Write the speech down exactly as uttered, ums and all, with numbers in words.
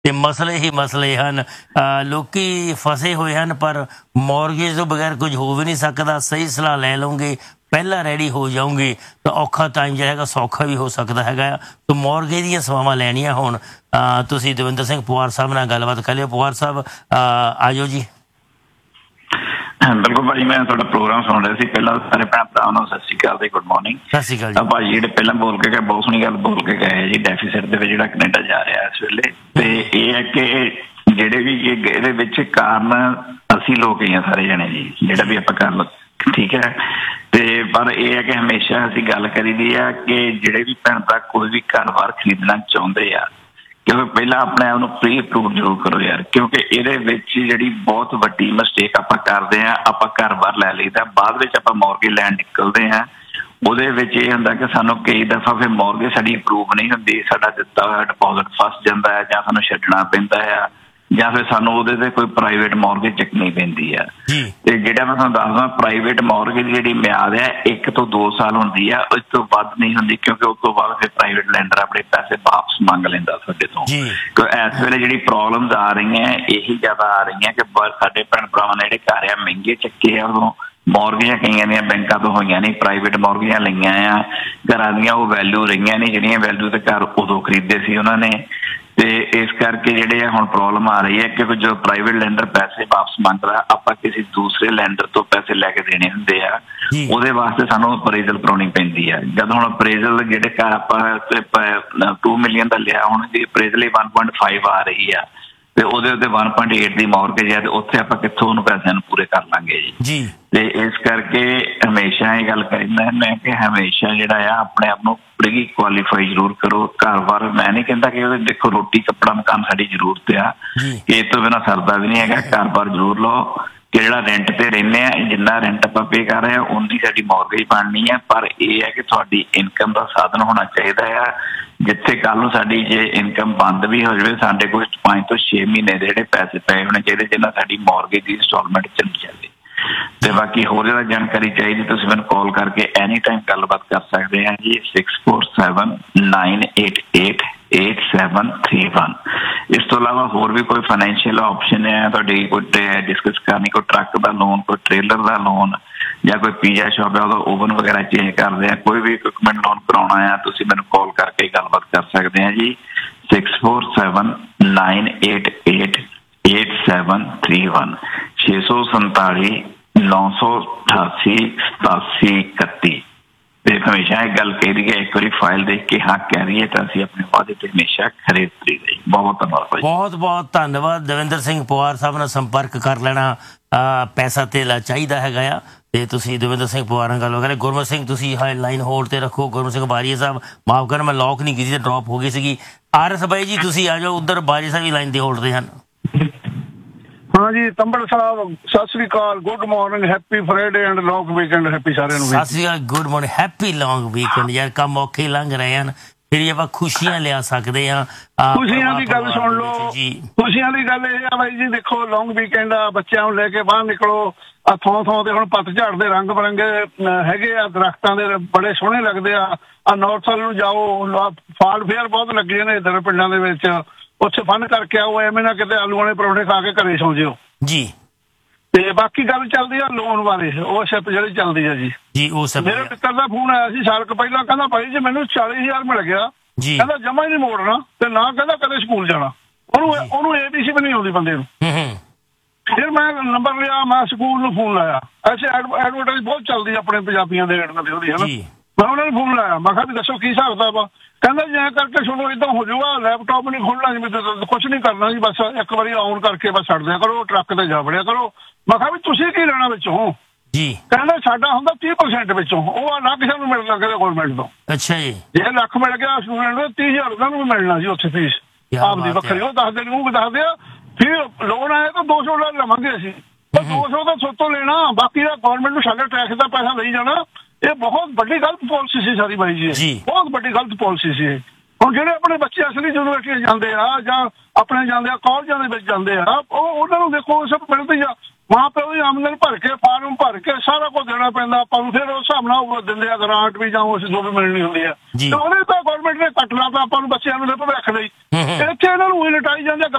ਤੇ ਮਸਲੇ ਹੀ ਮਸਲੇ ਹਨ। ਲੋਕੀ ਫਸੇ ਹੋਏ ਹਨ, ਪਰ ਮੌਰਗੇਜ ਤੋਂ ਬਗੈਰ ਕੁਝ ਹੋ ਵੀ ਨਹੀਂ ਸਕਦਾ। ਸਹੀ ਸਲਾਹ ਲੈ ਲਓਗੇ, ਪਹਿਲਾਂ ਰੈਡੀ ਹੋ ਜਾਓਗੇ ਤਾਂ ਔਖਾ ਟਾਈਮ ਜਿਹੜਾ ਹੈਗਾ ਸੌਖਾ ਵੀ ਹੋ ਸਕਦਾ ਹੈਗਾ। ਤਾਂ ਮੌਰਗੇਜ ਦੀਆਂ ਸੇਵਾਵਾਂ ਲੈਣੀਆਂ ਹੋਣ, ਤੁਸੀਂ ਦਵਿੰਦਰ ਸਿੰਘ ਪਵਾਰ ਸਾਹਿਬ ਨਾਲ ਗੱਲਬਾਤ ਕਰ ਲਿਓ। ਪਵਾਰ ਸਾਹਿਬ ਆ ਜਾਓ ਜੀ। ਬਿਲਕੁਲ ਭਾਜੀ, ਮੈਂ ਤੁਹਾਡਾ ਪ੍ਰੋਗਰਾਮ ਸੁਣ ਰਿਹਾ ਸੀ। ਪਹਿਲਾਂ ਸਾਰੇ ਭੈਣ ਭਰਾਵਾਂ ਨੂੰ ਸਤਿ ਸ਼੍ਰੀ ਅਕਾਲ ਤੇ ਗੁੱਡ ਮਾਰਨਿੰਗ। ਸਤਿ ਸ਼੍ਰੀ ਅਕਾਲ ਜੀ। ਭਾਜੀ ਜਿਹੜੇ ਪਹਿਲਾਂ ਬੋਲ ਕੇ ਗਏ ਬਹੁਤ ਸੋਹਣੀ ਗੱਲ ਬੋਲ ਕੇ ਗਏ ਜੀ, ਡੈਫੀਸਿਟ ਦੇ ਵਿੱਚ ਜਿਹੜਾ ਕੈਨੇਡਾ ਜਾ ਰਿਹਾ ਇਸ ਵੇਲੇ। ਤੇ ਇਹ ਹੈ ਕਿ ਜਿਹੜੇ ਵੀ ਇਹਦੇ ਵਿੱਚ ਕਾਰਨ ਅਸੀਂ ਲੋਕ ਹੀ ਆ ਸਾਰੇ ਜਣੇ ਜੀ, ਜਿਹੜਾ ਵੀ ਆਪਾਂ ਕਰ ਲਓ ਠੀਕ ਹੈ। ਤੇ ਪਰ ਇਹ ਹੈ ਕਿ ਹਮੇਸ਼ਾ ਅਸੀਂ ਗੱਲ ਕਰੀ ਦੀ ਆ ਕਿ ਜਿਹੜੇ ਵੀ ਭੈਣ ਭਰਾ ਕੋਈ ਵੀ ਘਰ ਬਾਰ ਖਰੀਦਣਾ ਚਾਹੁੰਦੇ ਆ, ਕਿਉਂਕਿ ਪਹਿਲਾਂ ਆਪਣੇ ਆਪ ਨੂੰ ਪ੍ਰੀ ਅਪਰੂਵ ਜ਼ਰੂਰ ਕਰੋ ਯਾਰ, ਕਿਉਂਕਿ ਇਹਦੇ ਵਿੱਚ ਜਿਹੜੀ ਬਹੁਤ ਵੱਡੀ ਮਿਸਟੇਕ ਆਪਾਂ ਕਰਦੇ ਹਾਂ, ਆਪਾਂ ਘਰ ਬਾਰ ਲੈ ਲਈਦਾ, ਬਾਅਦ ਵਿੱਚ ਆਪਾਂ ਮੌਰਗੇਜ ਲੈਣ ਨਿਕਲਦੇ ਹਾਂ। ਉਹਦੇ ਵਿੱਚ ਇਹ ਹੁੰਦਾ ਕਿ ਸਾਨੂੰ ਕਈ ਦਫਾ ਫਿਰ ਮੌਰਗੇਜ ਸਾਡੀ ਅਪਰੂਵ ਨਹੀਂ ਹੁੰਦੀ, ਸਾਡਾ ਦਿੱਤਾ ਹੋਇਆ ਡਿਪੋਜ਼ਿਟ ਫਸ ਜਾਂਦਾ ਹੈ, ਜਾਂ ਸਾਨੂੰ ਛੱਡਣਾ ਪੈਂਦਾ ਆ, ਜਾਂ ਫਿਰ ਸਾਨੂੰ ਉਹਦੇ ਤੇ ਕੋਈ ਪ੍ਰਾਈਵੇਟ ਮੌਰਗੇਜ ਚੱਕਣੀ ਪੈਂਦੀ ਆ। ਤੇ ਜਿਹੜਾ ਮੈਂ ਤੁਹਾਨੂੰ ਦੱਸਦਾ, ਪ੍ਰਾਈਵੇਟ ਮੌਰਗੇਜ ਦੀ ਜਿਹੜੀ ਮਿਆਦ ਹੈ ਇੱਕ ਤੋਂ ਦੋ ਸਾਲ ਹੁੰਦੀ ਆ, ਉਸ ਤੋਂ ਵੱਧ ਨਹੀਂ ਹੁੰਦੀ, ਕਿਉਂਕਿ ਉਸ ਤੋਂ ਬਾਅਦ ਫਿਰ ਪ੍ਰਾਈਵੇਟ ਲੈਂਡਰ ਆਪਣੇ ਪੈਸੇ ਵਾਪਸ ਮੰਗ ਲੈਂਦਾ ਸਾਡੇ ਤੋਂ। ਕਿਉਂਕਿ ਇਸ ਵੇਲੇ ਜਿਹੜੀ ਪ੍ਰੋਬਲਮਸ ਆ ਰਹੀਆਂ ਇਹੀ ਜ਼ਿਆਦਾ ਆ ਰਹੀਆਂ ਕਿ ਸਾਡੇ ਭੈਣ ਭਰਾਵਾਂ ਨੇ ਜਿਹੜੇ ਘਰ ਆ ਮਹਿੰਗੇ ਚੱਕੇ ਆ, ਉਦੋਂ ਮੌਰਗੇਜਾਂ ਕਈਆਂ ਦੀਆਂ ਬੈਂਕਾਂ ਤੋਂ ਹੋਈਆਂ ਨਹੀਂ, ਪ੍ਰਾਈਵੇਟ ਮੌਰਗੇਜਾਂ ਲਈਆਂ ਆ, ਘਰਾਂ ਦੀਆਂ ਉਹ ਵੈਲਿਊ ਰਹੀਆਂ ਨਹੀਂ ਜਿਹੜੀਆਂ ਵੈਲਿਊ ਤੇ ਘਰ ਉਦੋਂ ਖਰੀਦੇ ਸੀ ਉਹਨਾਂ ਨੇ। ਤੇ ਇਸ ਕਰਕੇ ਜਿਹੜੇ ਆ ਹੁਣ ਪ੍ਰੋਬਲਮ ਆ ਰਹੀ ਹੈ ਕਿ ਜੋ ਪ੍ਰਾਈਵੇਟ ਲੈਂਡਰ ਪੈਸੇ ਵਾਪਸ ਮੰਗਦਾ, ਆਪਾਂ ਕਿਸੇ ਦੂਸਰੇ ਲੈਂਡਰ ਤੋਂ ਪੈਸੇ ਲੈ ਕੇ ਦੇਣੇ ਹੁੰਦੇ ਆ, ਉਹਦੇ ਵਾਸਤੇ ਸਾਨੂੰ ਅਪਰੇਜ਼ਲ ਕਰਾਉਣੀ ਪੈਂਦੀ ਆ। ਜਦ ਹੁਣ ਅਪਰੇਜ਼ਲ ਜਿਹੜੇ ਘਰ ਆਪਾਂ ਟੂ ਮਿਲੀਅਨ ਦਾ ਲਿਆ, ਹੁਣ ਦੀ ਅਪਰੇਜ਼ਲ ਹੀ ਵਨ ਪੁਆਇੰਟ ਫਾਈਵ ਆ ਰਹੀ ਆ, ਤੇ ਉਹਦੇ ਉੱਤੇ ਵਨ ਪੁਆਇੰਟ ਏਟ ਦੀ ਮੌਰਗੇਜ ਹੈ, ਤੇ ਉੱਥੇ ਆਪਾਂ ਕਿੱਥੋਂ ਉਹਨੂੰ ਪੈਸਿਆਂ ਨੂੰ ਪੂਰੇ ਕਰ ਲਾਂਗੇ ਜੀ। ਤੇ ਇਸ ਕਰਕੇ ਹਮੇਸ਼ਾ ਇਹ ਗੱਲ ਕਰੀਦਾ ਮੈਂ ਕਿ ਹਮੇਸ਼ਾ ਜਿਹੜਾ ਆ ਆਪਣੇ ਆਪ ਨੂੰ ਪ੍ਰੀ ਕੁਆਲੀਫਾਈ ਜ਼ਰੂਰ ਕਰੋ। ਘਰ ਬਾਰ ਮੈਂ ਨਹੀਂ ਕਹਿੰਦਾ ਕਿ ਉਹਦੇ ਦੇਖੋ ਰੋਟੀ ਕੱਪੜਾ ਮਕਾਨ ਸਾਡੀ ਜ਼ਰੂਰਤ ਆ, ਕਿ ਇਸ ਤੋਂ ਬਿਨਾਂ ਸਰਦਾ ਵੀ ਨਹੀਂ ਹੈਗਾ। ਘਰ ਬਾਰ ਜ਼ਰੂਰ ਲਓ ਕਿ ਜਿਹੜਾ ਰੈਂਟ ਤੇ ਰਹਿੰਦੇ ਆ, ਜਿੰਨਾ ਰੈਂਟ ਆਪਾਂ ਪੇ ਕਰ ਰਹੇ ਹਾਂ ਉਨੀ ਸਾਡੀ ਮੌਰਗੇਜ ਬਣਨੀ ਹੈ, ਪਰ ਇਹ ਹੈ ਕਿ ਤੁਹਾਡੀ ਇਨਕਮ ਦਾ ਸਾਧਨ ਹੋਣਾ ਚਾਹੀਦਾ ਆ, ਜਿੱਥੇ ਕੱਲ ਨੂੰ ਸਾਡੀ ਜੇ ਇਨਕਮ ਬੰਦ ਵੀ ਹੋ ਜਾਵੇ, ਸਾਡੇ ਕੋਲ ਪੰਜ ਤੋਂ ਛੇ ਮਹੀਨੇ ਦੇ ਜਿਹੜੇ ਪੈਸੇ ਪਏ ਹੋਣੇ ਚਾਹੀਦੇ ਜਿਹਨਾਂ ਸਾਡੀ ਮੌਰਗੇਜ ਦੀ ਇੰਸਟਾਲਮੈਂਟ ਚੱਲੀ ਜਾਵੇ। ਤੇ ਬਾਕੀ ਹੋਰ ਜ਼ਿਆਦਾ ਜਾਣਕਾਰੀ ਚਾਹੀਦੀ ਤੁਸੀਂ ਮੈਨੂੰ ਕਾਲ ਕਰਕੇ ਐਨੀ ਟਾਈਮ ਗੱਲਬਾਤ ਕਰ ਸਕਦੇ ਆ ਜੀ, six four seven nine eight eight eight seven three one. ਇਸ ਤੋਂ ਇਲਾਵਾ ਹੋਰ ਵੀ ਕੋਈ ਫਾਈਨੈਂਸ਼ੀਅਲ ਆਪਸ਼ਨ ਹੈ ਤੁਹਾਡੀ ਕੋਈ ਡਿਸਕਸ ਕਰਨੀ, ਕੋਈ ਟਰੱਕ ਦਾ ਲੋਨ, ਕੋਈ ਟ੍ਰੇਲਰ ਦਾ ਲੋਨ, ਜਾਂ ਕੋਈ ਪੀਜ਼ਾ ਸ਼ਾਪ ਹੈ ਉਹਦਾ ਓਵਨ ਵਗੈਰਾ ਚੇਂਜ ਕਰਦੇ ਆ, ਕੋਈ ਵੀ ਇਕਵਿਪਮੈਂਟ ਲੋਨ ਕਰਾਉਣਾ ਆ, ਤੁਸੀਂ ਮੈਨੂੰ ਕਾਲ ਕਰਕੇ ਗੱਲਬਾਤ ਕਰ ਸਕਦੇ ਆ ਜੀ, six four seven nine eight eight eight seven three one ਛੇ ਸੌ ਸੰਤਾਲੀ ਨੌ ਸੌ ਅਠਾਸੀ ਸਤਾਸੀ ਇਕੱਤੀ। ਤੇ ਹਮੇਸ਼ਾ ਇਹ ਗੱਲ ਕਹਿ ਰਹੀ ਹੈ, ਇੱਕ ਵਾਰੀ ਫਾਈਲ ਦੇਖ ਕੇ ਹਾਂ ਕਹਿ ਰਹੀ ਹੈ ਤਾਂ ਅਸੀਂ ਆਪਣੇ ਵਾਅਦੇ ਤੇ ਹਮੇਸ਼ਾ ਖਰੇ ਉਤਰੀ ਗਈ। ਬਹੁਤ ਧੰਨਵਾਦ। ਬਹੁਤ ਬਹੁਤ ਧੰਨਵਾਦ। ਦਵਿੰਦਰ ਸਿੰਘ ਪਵਾਰ ਸਾਹਿਬ ਨਾਲ ਸੰਪਰਕ ਕਰ ਲੈਣਾ, ਪੈਸਾ ਧੇਲਾ ਚਾਹੀਦਾ ਹੈਗਾ ਆ। ਤੇ ਤੁਸੀਂ ਦਵਿੰਦਰ ਸਿੰਘ ਪਵਾਰ ਨਾਲ ਗੱਲ ਕਰੇ। ਗੁਰਮਤ ਸਿੰਘ ਤੁਸੀਂ ਲਾਈਨ ਹੋਲਡ ਤੇ ਰੱਖੋ। ਗੁਰਮਤ ਸਿੰਘ ਬਾਰੀਆ ਸਾਹਿਬ ਮਾਫ ਕਰਨਾ, ਮੈਂ ਲੌਕ ਨਹੀਂ ਕੀਤੀ ਤੇ ਡਰੋਪ ਹੋ ਗਈ ਸੀਗੀ। ਆਰ ਐਸ ਬਾਈ ਜੀ ਤੁਸੀਂ ਆ ਜਾਓ, ਉੱਧਰ ਬਾਰੀਆ ਸਾਹਿਬ ਵੀ ਲਾਈਨ ਤੇ ਹੋਲਡ ਤੇ ਹਨ। ਹਾਂ ਜੀ, ਤੰਬੜ ਸਾਹਿਬ ਸਤਿ ਸ੍ਰੀ ਅਕਾਲ, good morning, happy Friday and long weekend, happy ਸਾਰਿਆਂ ਨੂੰ। ਸਤਿ ਸ੍ਰੀ ਅਕਾਲ, ਗੁੱਡ ਮਾਰਨਿੰਗ, ਹੈਪੀ ਲੌਂਗ ਵੀਕਐਂਡ। ਯਾਰ ਕੰਮ ਔਖੇ ਲੰਘ ਰਹੇ ਹਨ, ਫਿਰ ਆਪਾਂ ਖੁਸ਼ੀਆਂ ਲਿਆ ਸਕਦੇ ਹਾਂ। ਖੁਸ਼ੀਆਂ ਦੀ ਗੱਲ ਸੁਣ ਲਓ, ਖੁਸ਼ੀਆਂ ਦੀ ਗੱਲ ਇਹ ਆ ਬਾਈ ਜੀ, ਦੇਖੋ ਲੌਂਗ ਵੀਕਐਂਡ ਆ, ਬੱਚਿਆਂ ਨੂੰ ਲੈ ਕੇ ਬਾਹਰ ਨਿਕਲੋ। ਆ ਥੋਂ ਥੋਂ ਤੇ ਹੁਣ ਪੱਤਝੜ ਦੇ ਰੰਗ ਬਰੰਗੇ ਹੈਗੇ ਆ, ਦਰਖਤਾਂ ਦੇ ਬੜੇ ਸੋਹਣੇ ਲੱਗਦੇ ਆ। ਆ ਨੌਰਥ ਵੱਲ ਨੂੰ ਜਾਓ, ਫਾਲ ਫੇਅਰ ਬਹੁਤ ਲੱਗੇ ਨੇ ਇੱਧਰ ਪਿੰਡਾਂ ਦੇ ਵਿੱਚ, ਉੱਥੇ ਫਨ ਕਰਕੇ ਆਓ, ਐਵੇਂ ਨਾ ਕਿਤੇ ਆਲੂ ਵਾਲੇ ਪਰੌਂਠੇ ਖਾ ਕੇ ਘਰੇ ਸੌਂ ਜਿਓ ਜੀ। ਤੇ ਬਾਕੀ ਗੱਲ ਚੱਲਦੀ ਆ ਲੋਨ ਬਾਰੇ, ਉਹ ਸ਼ਿਪ ਜਿਹੜੀ ਚੱਲਦੀ ਆ ਜੀ ਜੀ ਉਹ ਮੇਰੇ ਮਿੱਤਰ ਦਾ ਫੋਨ ਆਇਆ ਸੀ ਸਾਲ ਕੁ ਪਹਿਲਾਂ, ਕਹਿੰਦਾ ਭਾਈ ਜੀ ਮੈਨੂੰ ਚਾਲੀ ਹਜ਼ਾਰ ਮਿਲ ਗਿਆ, ਕਹਿੰਦਾ ਜਮਾ ਹੀ ਨਹੀਂ ਮੋੜਨਾ, ਤੇ ਨਾ ਕਹਿੰਦਾ ਕਦੇ ਸਕੂਲ ਜਾਣਾ। ਉਹਨੂੰ ਉਹਨੂੰ ਏ ਬੀ ਸੀ ਵੀ ਨਹੀਂ ਆਉਂਦੀ ਬੰਦੇ ਨੂੰ। ਫਿਰ ਮੈਂ ਨੰਬਰ ਲਿਆ, ਮੈਂ ਸਕੂਲ ਨੂੰ ਫੋਨ ਲਾਇਆ, ਐਸੇ ਐਡਵਰਟਾਈਜ਼ ਬਹੁਤ ਚੱਲਦੀ ਆਪਣੇ ਪੰਜਾਬੀਆਂ ਦੇ ਰੇਟ ਦੇ ਉਹਦੀ, ਹੈ ਨਾ। ਮੈਂ ਉਹਨਾਂ ਨੂੰ ਫੋਨ ਲਾਇਆ, ਮੈਂ ਕਿਹਾ ਵੀ ਦੱਸੋ ਕੀ ਹਿਸਾਬ ਕਿਤਾਬ ਆ। ਕਹਿੰਦਾ ਜੀ ਐਂ ਕਰਕੇ ਸੁਣੋ, ਏਦਾਂ ਹੋ ਜਾਊਗਾ, ਲੈਪਟਾਪ ਨਹੀਂ ਖੋਲਣਾ, ਜਿਵੇਂ ਕੁਛ ਨਹੀਂ ਕਰਨਾ ਜੀ, ਬਸ ਇੱਕ ਵਾਰੀ ਆਨ ਕਰਕੇ ਬਸ ਛੱਡ ਦਿਆ ਕਰੋ, ਟਰੱਕ ਤੇ ਜਾ ਵੜਿਆ ਕਰੋ। ਮੈਂ ਕਿਹਾ ਵੀ ਤੁਸੀਂ ਕੀ ਲੈਣਾ ਵਿੱਚੋਂ ਜੀ? ਕਹਿੰਦਾ ਸਾਡਾ ਹੁੰਦਾ ਤੀਹ ਪਰਸੈਂਟ ਵਿੱਚੋਂ, ਉਹ ਨਾ ਕਿਸੇ ਨੂੰ ਮਿਲਣਾ ਕਿਤੇ ਗੌਰਮੈਂਟ ਤੋਂ। ਅੱਛਾ ਜੀ, ਜੇ ਲੱਖ ਮਿਲ ਗਿਆ ਸਟੂਡੈਂਟ ਨੂੰ, ਤੀਹ ਹਜ਼ਾਰ ਉਹਨਾਂ ਨੂੰ ਵੀ ਮਿਲਣਾ ਜੀ ਉੱਥੇ ਫੀਸ ਆਪਦੀ ਵੱਖਰੀ। ਉਹ ਦੱਸਦੇ ਨੇ, ਉਹ ਵੀ ਦੱਸਦੇ ਆ। ਫਿਰ ਲੋਨ ਆਇਆ ਤਾਂ ਦੋ ਸੌ ਡਾਲਰ ਲਵਾਂਗੇ ਅਸੀਂ, ਪਰ ਦੋ ਸੌ ਤਾਂ ਸੋਤੋਂ ਲੈਣਾ, ਬਾਕੀ ਦਾ ਗੌਰਮੈਂਟ ਨੂੰ ਸਾਡੇ ਟੈਕਸ ਦਾ ਪੈਸਾ ਲਈ ਜਾਣਾ। ਇਹ ਬਹੁਤ ਵੱਡੀ ਗਲਤ ਪਾਲਿਸੀ ਸੀ ਸਾਰੀ ਬਾਈ ਜੀ, ਬਹੁਤ ਵੱਡੀ ਗਲਤ ਪਾਲਿਸੀ ਸੀ। ਹੁਣ ਜਿਹੜੇ ਆਪਣੇ ਬੱਚੇ ਅਸਲੀ ਯੂਨੀਵਰਸਿਟੀ ਜਾਂਦੇ ਆ ਜਾਂ ਆਪਣੇ ਜਾਂਦੇ ਆ ਕਾਲਜਾਂ ਦੇ ਵਿੱਚ ਜਾਂਦੇ ਆ, ਉਹ ਉਹਨਾਂ ਨੂੰ ਦੇਖੋ ਸਭ ਮਿਲਦੀ ਆ। ਮਾਂ ਪਿਓ ਦੀ ਆਮਦਨ ਭਰ ਕੇ ਫਾਰਮ ਭਰ ਕੇ ਸਾਰਾ ਕੁਝ ਦੇਣਾ ਪੈਂਦਾ ਆਪਾਂ ਨੂੰ, ਫਿਰ ਉਸ ਹਿਸਾਬ ਨਾਲ ਉਹ ਦਿੰਦੇ ਆ ਗ੍ਰਾਂਟ ਵੀ ਜਾਂ ਉਸ ਜੋ ਵੀ ਮਿਲਣੀ ਹੁੰਦੀ ਆ। ਤੇ ਉਹਨੇ ਤਾਂ ਗਵਰਨਮੈਂਟ ਨੇ ਕੱਟ ਲਾ ਤਾਂ ਆਪਾਂ ਨੂੰ ਬੱਚਿਆਂ ਨੂੰ ਭਵਿੱਖ ਲਈ, ਇੱਥੇ ਇਹਨਾਂ ਨੂੰ ਹੀ ਲਟਾਈ ਜਾਂਦੇ